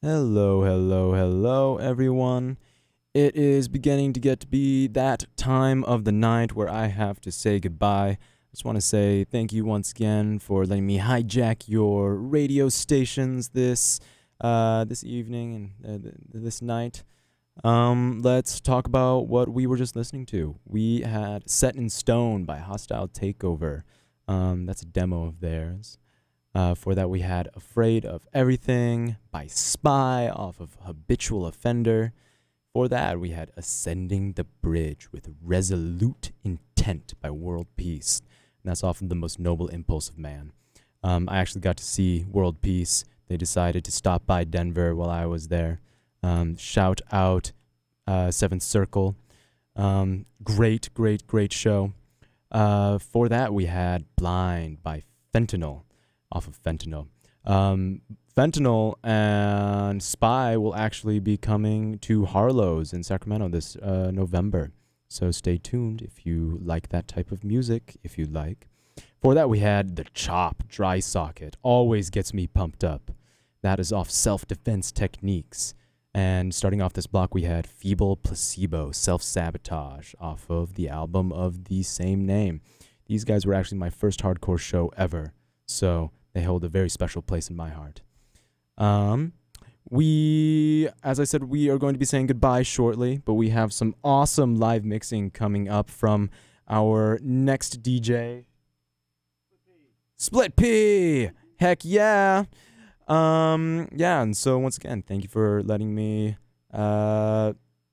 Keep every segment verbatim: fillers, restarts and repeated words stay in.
Hello, hello, hello, everyone. It is beginning to get to be that time of the night where I have to say goodbye. I just want to say thank you once again for letting me hijack your radio stations this uh, this evening and uh, th- this night. Um, let's talk about what we were just listening to. We had "Set in Stone" by Hostile Takeover. Um, that's a demo of theirs. Uh, for that, we had Afraid of Everything by Spy off of Habitual Offender. For that, we had Ascending the Bridge with Resolute Intent by World Peace. And that's off of The Most Noble Impulse of Man. Um, I actually got to see World Peace. They decided to stop by Denver while I was there. Um, shout out uh, Seventh Circle. Um, great, great, great show. Uh, for that, we had Blind by Fentanyl off of Fentanyl. Um, Fentanyl and Spy will actually be coming to Harlow's in Sacramento this uh, November. So stay tuned if you like that type of music, if you like. For that, we had The Chop Dry Socket. Always gets me pumped up. That is off Self-Defense Techniques. And starting off this block, we had Feeble Placebo, Self-Sabotage, off of the album of the same name. These guys were actually my first hardcore show ever, so they hold a very special place in my heart. Um, we, as I said, we are going to be saying goodbye shortly, but we have some awesome live mixing coming up from our next D J, Split P. Heck yeah. Um, yeah, and so once again, thank you for letting me uh,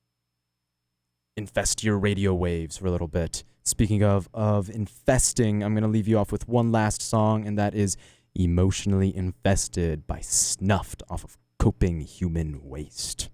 infest your radio waves for a little bit. Speaking of of infesting, I'm going to leave you off with one last song, and that is Emotionally Infested by Snuffed off of Coping Human Waste.